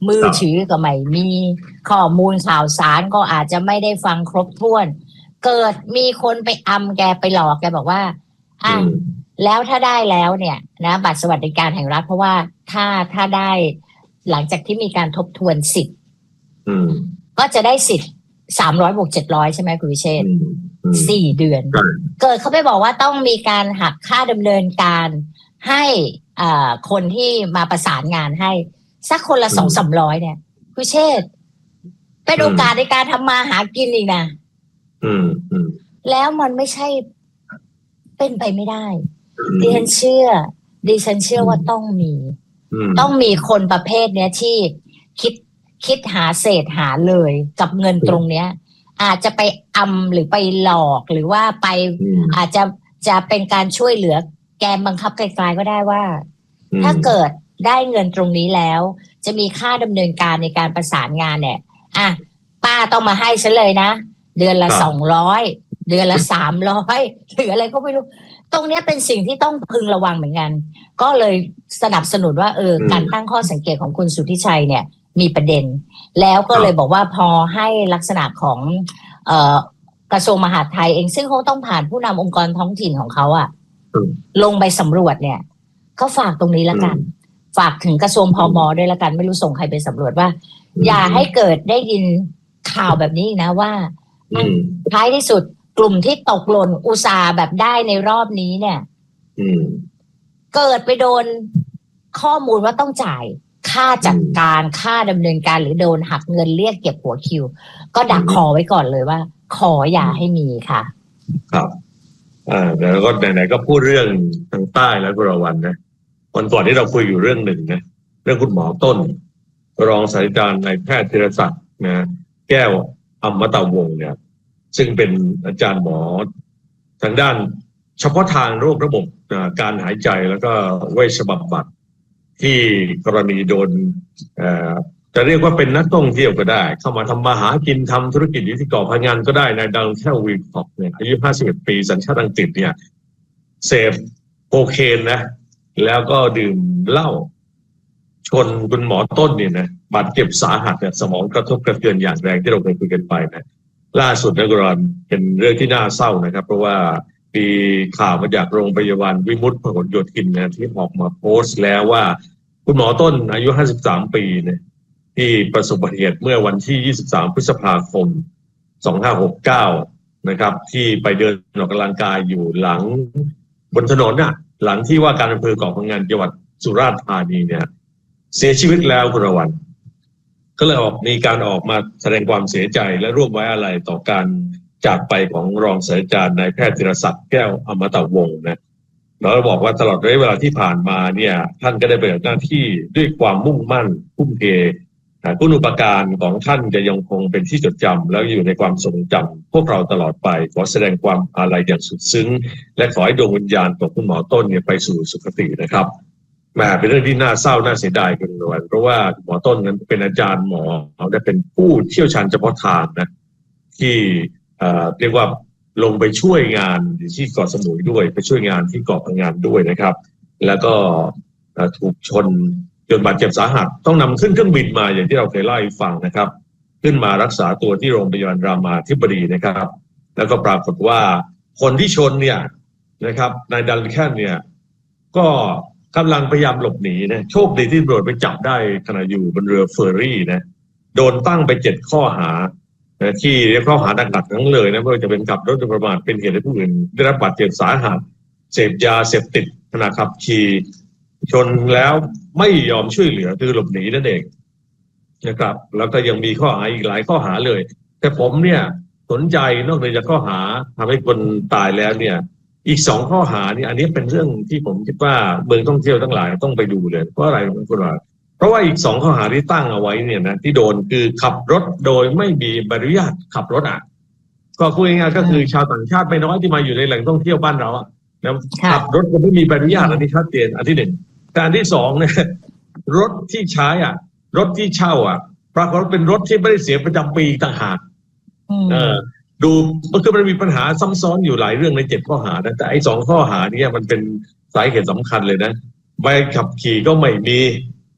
มือถือก็ไม่มีข้อมูลข่าวสารก็อาจจะไม่ได้ฟังครบถ้วนเกิดมีคนไปอำแกไปหลอกแกบอกว่าอ่ะแล้วถ้าได้แล้วเนี่ยนะบัตรสวัสดิการแห่งรัฐเพราะว่าถ้าถ้าได้หลังจากที่มีการทบทวนสิทธิ์ก็จะได้สิทธิ์สามร้อยบวกเจ็ดร้อยใช่ไหมคุณวิเชษฐ์สี่เดือนเกิดเขาไปบอกว่าต้องมีการหักค่าดำเนินการให้อ่าคนที่มาประสานงานให้สักคนละสองสามร้อยเนี่ยคุณวิเชษฐ์เป็นโอกาสในการทำมาหากินอีกนะแล้วมันไม่ใช่เป็นไปไม่ได้ดิฉันเชื่อดิฉันเชื่อว่าต้องมีต้องมีคนประเภทเนี้ยที่คิดคิดหาเศษหาเลยกับเงินตรงเนี้ยอาจจะไปอำหรือไปหลอกหรือว่าไปอาจจะจะเป็นการช่วยเหลือแกมบังคับไกลๆก็ได้ว่าถ้าเกิดได้เงินตรงนี้แล้วจะมีค่าดำเนินการในการประสานงานเนี่ยอ่ะป้าต้องมาให้ฉันเลยนะเดือนละสองร้อยเดือนละสามร้อยหรืออะไรก็ไม่รู้ตรงนี้เป็นสิ่งที่ต้องพึงระวังเหมือนกันก็เลยสนับสนุนว่าเออการตั้งข้อสังเกตของคุณสุทธิชัยเนี่ยมีประเด็นแล้วก็เลยบอกว่าพอให้ลักษณะของเอ่อกระทรวงมหาดไทยเองซึ่งเขาต้องผ่านผู้นำองค์กรท้องถิ่นของเขาอะลงไปสำรวจเนี่ยก็ฝากตรงนี้ละกันฝากถึงกระทรวงพม.ด้วยละกันไม่รู้ส่งใครไปสำรวจว่าอย่าให้เกิดได้ยินข่าวแบบนี้นะว่าท้ายที่สุดกลุ่มที่ตกหล่นอุตสาห์แบบได้ในรอบนี้เนี่ยเกิดไปโดนข้อมูลว่าต้องจ่ายค่าจัดการค่าดำเนินการหรือโดนหักเงินเรียกเก็บหัวคิวก็ดักคอไว้ก่อนเลยว่าขออย่าให้มีค่ะครับอ่าแล้วก็ไหนๆก็พูดเรื่องทางใต้แล้วกุรวันนะวันก่อนที่เราคุยอยู่เรื่องหนึ่งนะเรื่องคุณหมอต้นรองศาสตราจารย์นายแพทย์ธีรศักดิ์นะแก้วอมตะวงศ์เนี่ยซึ่งเป็นอาจารย์หมอทางด้านเฉพาะทางโรคระบบการหายใจแล้วก็เวชบำบัดที่กรณีโดนจะเรียกว่าเป็นนักท่องเที่ยวก็ได้เข้ามาทำมาหากินทำธุรกิจอยู่ที่เกาะพะงันก็ได้นายดังแค่วีคอกเนี่ยอายุห้าสิบเอ็ดปีสัญชาติอังกฤษเนี่ยเสพโคเคนนะแล้วก็ดื่มเหล้าชนคุณหมอต้นเนี่ยนะบาดเจ็บสาหัสเนี่ยสมองกระทบกระเทือนอย่างแรงที่เราเคยคุยกันไปนะล่าสุดนะกรอนเป็นเรื่องที่น่าเศร้านะครับเพราะว่ามีข่าวมาจากโรงพยาบาลวิมุตติพหลโยธินนะที่ออกมาโพสต์แล้วว่าคุณหมอต้นอายุห้าสิบสามปีเนี่ยที่ประสบอุบัติเหตุเมื่อวันที่ยี่สิบสามพฤษภาคมสองพันห้าร้อยหกสิบเก้านะครับที่ไปเดินออกกำลังกายอยู่หลังบนถนนน่ะหลังที่ว่าการอำเภอเกาะพะงันจังหวัดสุราษฎร์ธานีเนี่ยเสียชีวิตแล้วคุณระวันก็เลยออกมีการออกมาแสดงความเสียใจและร่วมไว้อาลัยต่อการจากไปของรองศาสตราจารย์นายแพทย์ธีรศักดิ์แก้วอมตะวงศ์นะแล้วบอกว่าตลอดระยะเวลาที่ผ่านมาเนี่ยท่านก็ได้ปฏิบัติหน้าที่ด้วยความมุ่งมั่นทุ่มเทคุณูปการของท่านจะยังคงเป็นที่จดจำแล้วอยู่ในความทรงจำพวกเราตลอดไปขอแสดงความอาลัยอย่างสุดซึ้งและขอให้ดวงวิญญาณของคุณหมอต้นเนี่ยไปสู่สุคตินะครับแม่เป็นเรื่องที่น่าเศร้าน่าเสียดายกันเลยเพราะว่าหมอต้นนั้นเป็นอาจารย์หมอเขาได้เป็นผู้เชี่ยวชาญเฉพาะทางนะที่เรียกว่าลงไปช่วยงานที่เกาะสมุยด้วยไปช่วยงานที่เกาะพะงันด้วยนะครับแล้วก็ถูกชนจนบาดเจ็บสาหัสต้องนำขึ้นเครื่องบินมาอย่างที่เราเคยเล่าให้ฟังนะครับขึ้นมารักษาตัวที่โรงพยาบาลรามาธิบดีนะครับแล้วก็ปรากฏว่าคนที่ชนเนี่ยนะครับนายดันแค่นเนี่ยก็กำลังพยายามหลบหนีนะโชคดีที่ตำรวจไปจับได้ขณะอยู่บนเรือเฟอร์รี่นะโดนตั้งไปเจ็ดข้อหาที่เรียกข้อหาหนักๆทั้งเลยนะไม่ว่าจะเป็นขับรถโดยประมาทเป็นเหตุให้ผู้อื่นได้รับบาดเจ็บสาหัสเสพยาเสพติดขณะขับขี่ชนแล้วไม่ยอมช่วยเหลือคือหลบหนีนั่นเองนะครับแล้วก็ยังมีข้อหาอีกหลายข้อหาเลยแต่ผมเนี่ยสนใจนอกจากข้อหาทำให้คนตายแล้วเนี่ยอีกสองข้อหานี่อันนี้เป็นเรื่องที่ผมคิดว่าเมืองท่องเที่ยวทั้งหลายต้องไปดูเลยเพราะอะไรคุณผู้ชมเพราะว่าอีกสองข้อหาที่ตั้งเอาไว้เนี่ยนะที่โดนคือขับรถโดยไม่มีใบอนุญาตขับรถอ่ะก็พูดง่ายๆก็คือชาวต่างชาติไม่น้อยที่มาอยู่ในแหล่งท่องเที่ยวบ้านเราอ่ะแล้วขับรถก็ไม่มีใบอนุญาตอันนี้ชัดเจนอันที่หนึ่งการที่สองเนี่ยรถที่ใช้อ่ะรถที่เช่าอ่ะปรากฏว่าเป็นรถที่ไม่ได้เสียประจำปีต่างหากเออดูมันคือมันมีปัญหาซ้ำซ้อนอยู่หลายเรื่องในเจ็ดข้อหานะแต่ไอ้สองข้อหานี้มันเป็นสาเหตุสำคัญเลยนะใบขับขี่ก็ไม่มี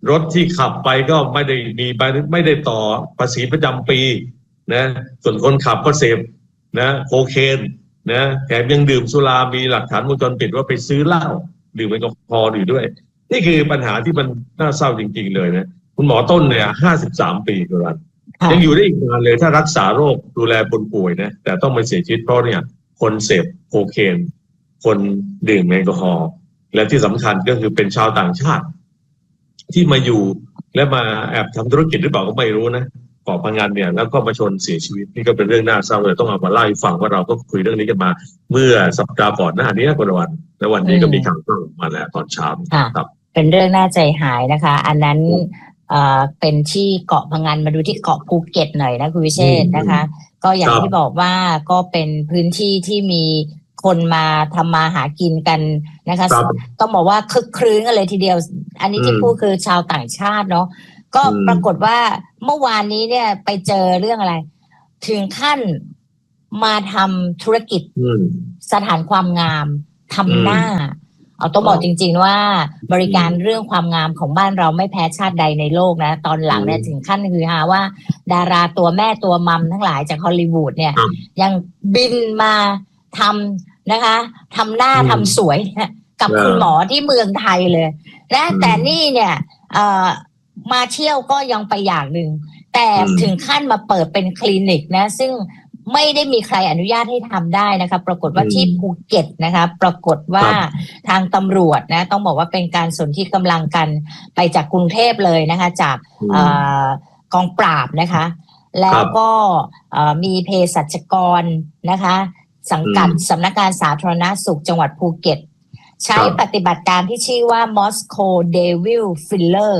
รถที่ขับไปก็ไม่ได้มีไม่ได้ต่อภาษีประจำปีนะส่วนคนขับก็เสพนะโคเคนนะแถมยังดื่มสุรามีหลักฐานวงจรปิดว่าไปซื้อเหล้าดื่มแอลกอฮอล์อยู่ด้วยนี่คือปัญหาที่มันน่าเศร้าจริงๆเลยนะคุณหมอต้นเนี่ยห้าสิบสามปีกุรันยังอยู่ได้อีกนานเลยถ้ารักษาโรคดูแลคนป่วยนะแต่ต้องมาเสียชีวิตเพราะเนี่ยคนเสพโคเคนคนดื่มแอลกอฮอล์และที่สำคัญก็คือเป็นชาวต่างชาติที่มาอยู่และมาแอบทำธุรกิจหรือเปล่าก็ไม่รู้นะเกาะพังงานเนี่ยแล้วก็มาชนเสียชีวิตนี่ก็เป็นเรื่องน่าเศร้าเลยต้องเอามาเล่าให้ฟังว่าเราก็คุยเรื่องนี้กันมาเมื่อสัปดาห์ก่อนหน้านี้กุรันและวันนี้ก็มีข่าวเข้ามาแล้วตอนเช้าครับเป็นเรื่องน่าใจหายนะคะอันนั้นเอ่อเป็นที่เกาะพังงานมาดูที่เกาะภูเก็ตหน่อยนะคุณวิเชษฐ์นะคะก็อย่างที่บอกว่าก็เป็นพื้นที่ที่มีคนมาทำมาหากินกันนะคะต้องบอกว่าคึกครื้นกันเลยทีเดียวอันนี้ที่พูดคือชาวต่างชาติเนาะก็ปรากฏว่าเมื่อวานนี้เนี่ยไปเจอเรื่องอะไรถึงขั้นมาทำธุรกิจสถานความงามทำหน้าเอาต้องบอกจริงๆว่าบริการเรื่องความงามของบ้านเราไม่แพ้ชาติใดในโลกนะตอนหลังเนี่ยถึงขั้นคือฮาว่าดาราตัวแม่ตัวมัมทั้งหลายจากฮอลลีวูดเนี่ยยังบินมาทำนะคะทำหน้าทำสวยกับคุณหมอที่เมืองไทยเลยและแต่นี่เนี่ยเอ่อมาเที่ยวก็ยังไปอย่างหนึ่งแต่ถึงขั้นมาเปิดเป็นคลินิกนะซึ่งไม่ได้มีใครอนุญาตให้ทำได้นะคะปรากฏว่าที่ภูเก็ตนะคะปรากฏว่าทางตำรวจนะต้องบอกว่าเป็นการสนที่กำลังกันไปจากกรุงเทพเลยนะคะจากกองปราบนะคะแล้วก็มีเภสัชกรนะคะสังกัดสำนักงานสาธารณสุขจังหวัดภูเก็ตใช้ปฏิบัติการที่ชื่อว่า Moscow Devil Filler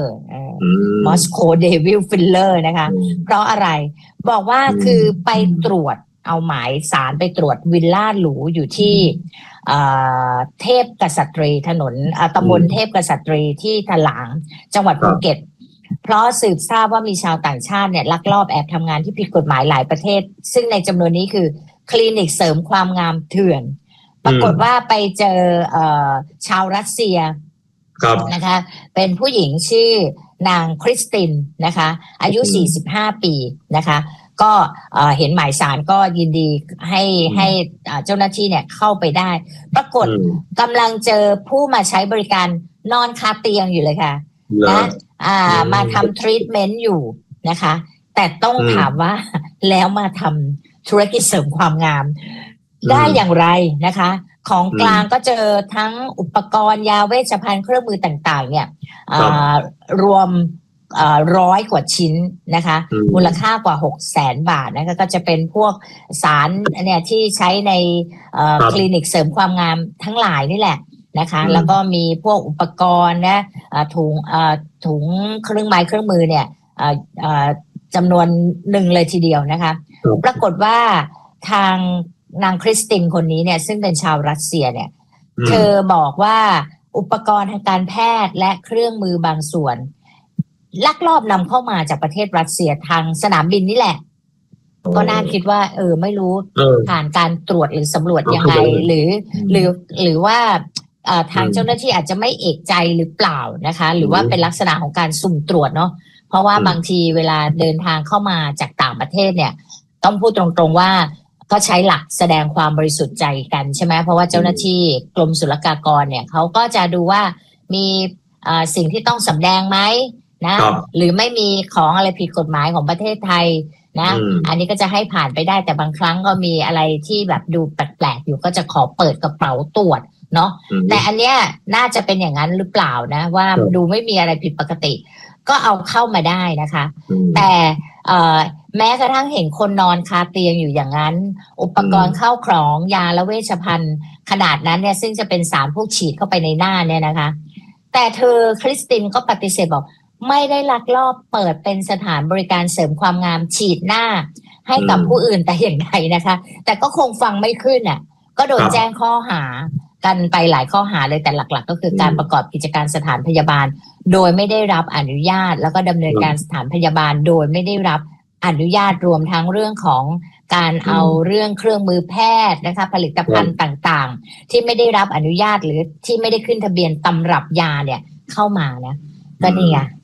Moscow Devil Filler นะคะเพราะอะไรบอกว่าคือไปตรวจเอาหมายสารไปตรวจวิลล่าหรูอยู่ที่เทพกษัตรีถนนตำบลเทพกษัตรีที่ถลางจังหวัดภูเก็ตเพราะสืบทราบว่ามีชาวต่างชาติเนี่ยลักลอบแอบทำงานที่ผิดกฎหมายหลายประเทศซึ่งในจำนวนนี้คือคลินิกเสริมความงามเถื่อนปรากฏว่าไปเจอเอ่อชาวรัสเซียนะคะเป็นผู้หญิงชื่อนางคริสตินนะคะอายุสี่สิบห้าปีนะคะก็เห็นหมายสารก็ยินดีให้ให้เจ้าหน้าที่เนี่ยเข้าไปได้ปรากฏกำลังเจอผู้มาใช้บริการนอนคาเตียงอยู่เลยค่ะนะอ่ามาทำทรีทเมนต์อยู่นะคะแต่ต้องถามว่าแล้วมาทำธุรกิจเสริมความงามได้อย่างไรนะคะของกลางก็เจอทั้งอุปกรณ์ยาเวชภัณฑ์เครื่องมือต่างๆเนี่ยรวมร้อยกว่าชิ้นนะคะมูลค่ากว่าหกแสนบาทนะคะก็จะเป็นพวกสารเนี่ยที่ใช้ในคลินิกเสริมความงามทั้งหลายนี่แหละนะคะแล้วก็มีพวกอุปกรณ์นะถุงถุงเครื่องไม้เครื่องมือเนี่ยจำนวนหนึ่งเลยทีเดียวนะคะปรากฏว่าทางนางคริสตินคนนี้เนี่ยซึ่งเป็นชาวรัสเซียเนี่ยเธอบอกว่าอุปกรณ์ทางการแพทย์และเครื่องมือบางส่วนลักลอบนำเข้ามาจากประเทศรัสเซียทางสนามบินนี่แหละก็น่าคิดว่าเออไม่รู้ผ่านการตรวจหรือสำรวจยังไงหรือหรือหรือว่าทางเจ้าหน้าที่อาจจะไม่เอกใจหรือเปล่านะคะหรือว่าเป็นลักษณะของการสุ่มตรวจเนาะเพราะว่าบางทีเวลาเดินทางเข้ามาจากต่างประเทศเนี่ยต้องพูดตรงๆว่าก็ใช้หลักแสดงความบริสุทธิ์ใจกันใช่ไหมเพราะว่าเจ้าหน้าที่กรมศุลกากรเนี่ยเขาก็จะดูว่ามีสิ่งที่ต้องสำแดงไหมนะหรือไม่มีของอะไรผิดกฎหมายของประเทศไทยนะอันนี้ก็จะให้ผ่านไปได้แต่บางครั้งก็มีอะไรที่แบบดูแปลกๆอยู่ก็จะขอเปิดกระเป๋าตรวจเนาะแต่อันเนี้ยน่าจะเป็นอย่างนั้นหรือเปล่านะว่าดูไม่มีอะไรผิดปกติก็เอาเข้ามาได้นะคะแต่แม้กระทั่งเห็นคนนอนคาเตียงอยู่อย่างนั้นอุปกรณ์เข้าของยาและเวชภัณฑ์ขนาดนั้นเนี่ยซึ่งจะเป็นสารพวกฉีดเข้าไปในหน้าเนี่ยนะคะแต่เธอคริสตินก็ปฏิเสธบอกไม่ได้ลักลอบเปิดเป็นสถานบริการเสริมความงามฉีดหน้าให้กับผู้อื่นแต่อย่างใดนะคะแต่ก็คงฟังไม่ขึ้นอ่ะก็โดนแจ้งข้อหากันไปหลายข้อหาเลยแต่หลักๆก็คือการประกอบกิจการสถานพยาบาลโดยไม่ได้รับอนุญาตแล้วก็ดำเนินการสถานพยาบาลโดยไม่ได้รับอนุญาตรวมทั้งเรื่องของการเอาเรื่องเครื่องมือแพทย์นะคะผลิตภัณฑ์ต่างๆที่ไม่ได้รับอนุญาตหรือที่ไม่ได้ขึ้นทะเบียนตำรับยาเนี่ยเข้ามานะก็นี่ไง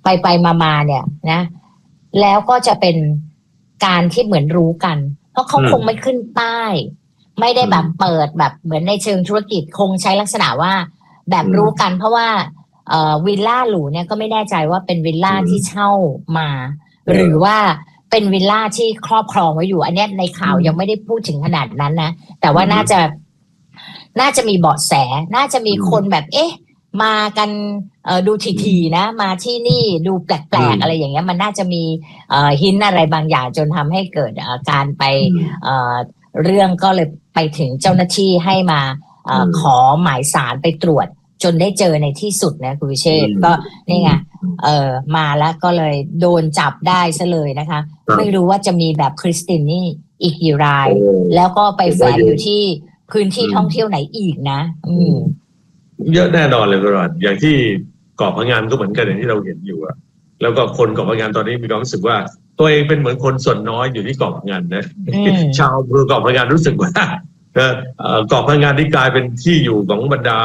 ไปไปมามาเนี่ยนะแล้วก็จะเป็นการที่เหมือนรู้กันเพราะเขาคงไม่ขึ้นป้ายไม่ได้แบบเปิดแบบเหมือนในเชิงธุรกิจคงใช้ลักษณะว่าแบบรู้กันเพราะว่าเอ่อวิลล่าหรูเนี่ยก็ไม่แน่ใจว่าเป็นวิลล่าที่เช่ามาหรือว่าเป็นวิลล่าที่ครอบครองไว้อยู่อันนี้ในข่าวยังไม่ได้พูดถึงขนาดนั้นนะแต่ว่าน่าจะน่าจะมีเบาะแสน่าจะมีคนแบบเอ๊ะมากันเอ่อดูทีๆนะมาที่นี่ดูแปลกๆอะไรอย่างเงี้ยมันน่าจะมีเอ่อหินอะไรบางอย่างจนทำให้เกิดเอ่อการไปเอ่อเรื่องก็เลยไปถึงเจ้าหน้าที่ให้มาเอ่อขอหมายสารไปตรวจจนได้เจอในที่สุดนะคุณวิเชษฐ์ก็นี่ไงเอ่อมาแล้วก็เลยโดนจับได้ซะเลยนะคะไม่รู้ว่าจะมีแบบคริสตินนี่อีกกี่รายแล้วก็ไปแฝงอยู่ที่พื้นที่ท่องเที่ยวไหนอีกนะอืมเยอะแน่นอนเลยคุณรอนอย่างที่เกาะพะงันก็เหมือนกันอย่างที่เราเห็นอยู่อะแล้วก็คนเกาะพะงันตอนนี้มีความรู้สึกว่าตัวเองเป็นเหมือนคนส่วนน้อยอยู่ที่เกาะพะงันนะชาวอำเภอเกาะพะงันรู้สึกว่าเกาะพะงันที่กลายเป็นที่อยู่ของบรรดา